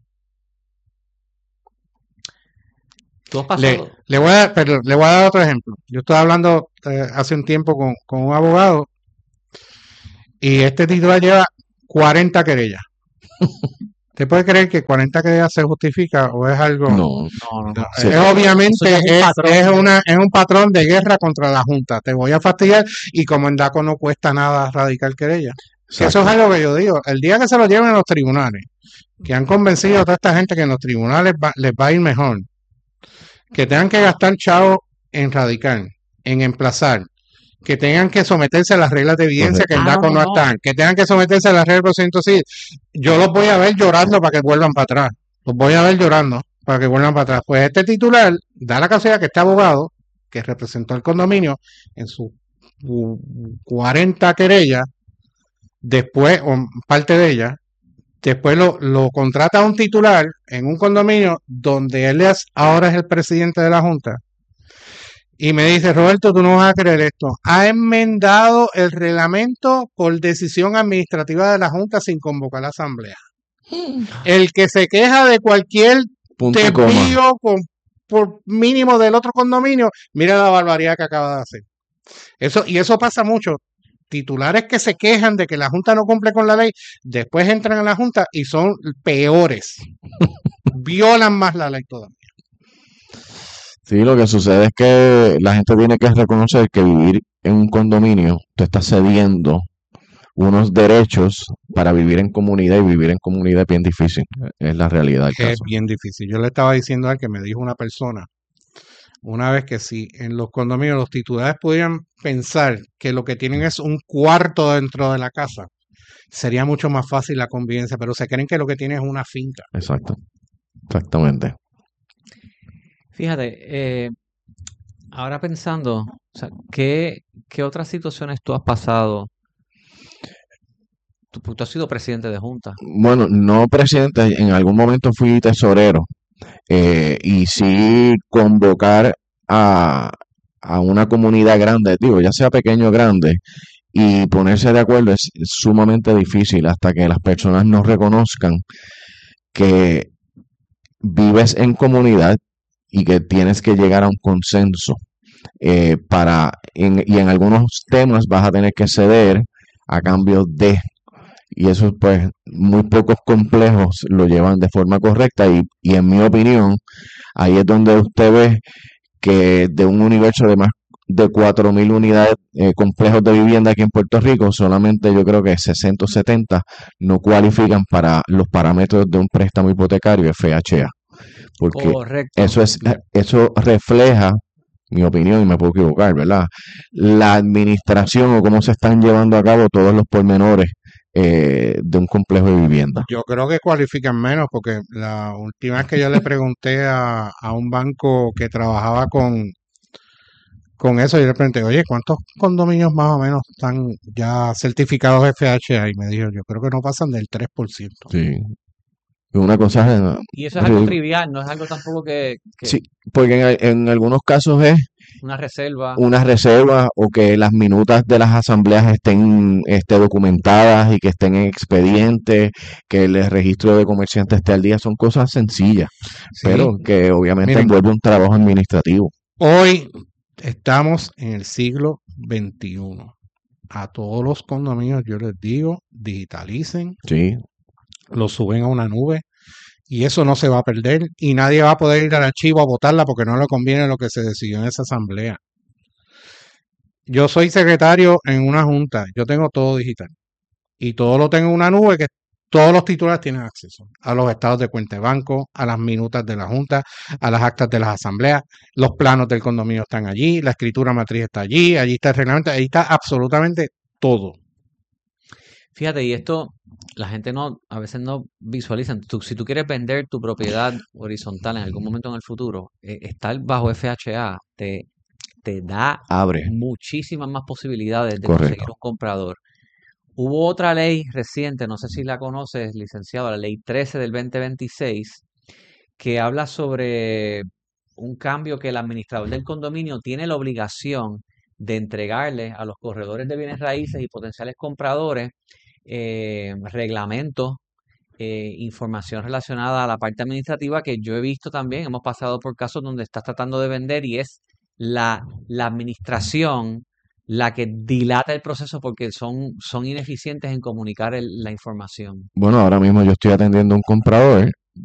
¿Tú has pasado? Le voy a dar otro ejemplo. Yo estaba hablando hace un tiempo con un abogado y este titular lleva 40 querellas. ¿Te puede creer que 40 querellas se justifica o es algo? No. Sí. Obviamente Eso ya es un patrón. es un patrón de guerra contra la Junta. Te voy a fastidiar y como en DACO no cuesta nada radicar querella. Que eso es algo que yo digo. El día que se lo lleven a los tribunales, que han convencido a toda esta gente que en los tribunales les va a ir mejor, que tengan que gastar chavos en radicar, en emplazar, que tengan que someterse a las reglas de evidencia que en DACO no están, que tengan que someterse a las reglas de procedimiento civil, yo los voy a ver llorando para que vuelvan para atrás. Los voy a ver llorando para que vuelvan para atrás. Pues este titular da la casualidad que este abogado, que representó el condominio en sus 40 querellas, después, o parte de ellas, después lo contrata a un titular en un condominio donde él ahora es el presidente de la Junta. Y me dice, Roberto, tú no vas a creer esto. Ha enmendado el reglamento por decisión administrativa de la Junta sin convocar la asamblea. El que se queja de cualquier Punto y coma. desvío por mínimo del otro condominio, mira la barbaridad que acaba de hacer. Eso pasa mucho. Titulares que se quejan de que la Junta no cumple con la ley, después entran a la Junta y son peores. Violan más la ley todavía. Sí, lo que sucede es que la gente tiene que reconocer que vivir en un condominio, tú estás cediendo unos derechos para vivir en comunidad y vivir en comunidad es bien difícil. Es la realidad del Es caso. bien difícil. Yo le estaba diciendo a él que me dijo una persona una vez que si en los condominios los titulares pudieran pensar que lo que tienen es un cuarto dentro de la casa, sería mucho más fácil la convivencia, pero se creen que lo que tienen es una finca. Exacto. Exactamente. Fíjate, ahora pensando, o sea, ¿qué otras situaciones tú has pasado? Tú has sido presidente de junta. Bueno, no presidente, en algún momento fui tesorero y sí convocar a una comunidad grande, digo, ya sea pequeño o grande, y ponerse de acuerdo es sumamente difícil hasta que las personas no reconozcan que vives en comunidad y que tienes que llegar a un consenso y en algunos temas vas a tener que ceder a cambio de, y eso pues muy pocos complejos lo llevan de forma correcta y en mi opinión ahí es donde usted ve que de un universo de más de 4.000 unidades, complejos de vivienda aquí en Puerto Rico, solamente yo creo que 60 o 70 no cualifican para los parámetros de un préstamo hipotecario FHA. Porque Correcto. eso refleja, mi opinión, y me puedo equivocar, ¿verdad? La administración o cómo se están llevando a cabo todos los pormenores de un complejo de vivienda. Yo creo que cualifican menos porque la última vez que yo le pregunté a un banco que trabajaba con eso, yo le pregunté, oye, ¿cuántos condominios más o menos están ya certificados FHA? Y me dijo, yo creo que no pasan del 3%. Sí. Una cosa y eso es algo trivial, no es algo tampoco que sí, porque en algunos casos es una reserva o que las minutas de las asambleas estén documentadas y que estén en expediente, que el registro de comerciantes esté al día, son cosas sencillas, sí, pero que obviamente envuelve un trabajo administrativo. Hoy estamos en el siglo XXI. A todos los condominios yo les digo, digitalicen. Sí. Lo suben a una nube y eso no se va a perder y nadie va a poder ir al archivo a votarla porque no le conviene lo que se decidió en esa asamblea. Yo soy secretario en una junta, yo tengo todo digital y todo lo tengo en una nube que todos los titulares tienen acceso a los estados de cuenta de banco, a las minutas de la junta, a las actas de las asambleas, los planos del condominio están allí, la escritura matriz está allí está el reglamento, ahí está absolutamente todo. Fíjate, y esto la gente a veces no visualiza. Si tú quieres vender tu propiedad horizontal en algún momento en el futuro, estar bajo FHA te da Abre. muchísimas más posibilidades de Correcto. conseguir un comprador. Hubo otra ley reciente, no sé si la conoces, licenciado, la ley 13 del 2026, que habla sobre un cambio que el administrador del condominio tiene la obligación de entregarle a los corredores de bienes raíces y potenciales compradores reglamentos, información relacionada a la parte administrativa que yo he visto también. Hemos pasado por casos donde estás tratando de vender y es la administración la que dilata el proceso porque son ineficientes en comunicar la información. Bueno, ahora mismo yo estoy atendiendo a un comprador